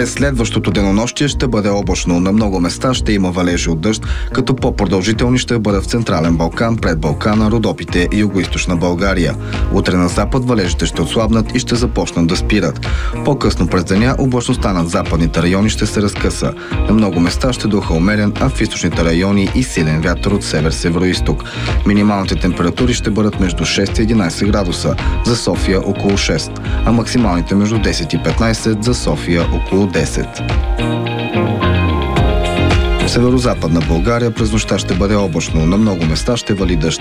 През следващото денонощие ще бъде облачно. На много места ще има валежи от дъжд, като по-продължителни ще бъдат в Централен Балкан, Предбалкана, Родопите и Югоизточна България. Утре на запад валежите ще отслабнат и ще започнат да спират. По-късно през деня облачността над западните райони ще се разкъса. На много места ще духа умерен, а в източните райони и силен вятър от север-североизток. Минималните температури ще бъдат между 6 и 11 градуса, за София около 6, а максималните между 10 и 15 за София около 10. В северо-западна България през нощта ще бъде облачно. На много места ще вали дъжд.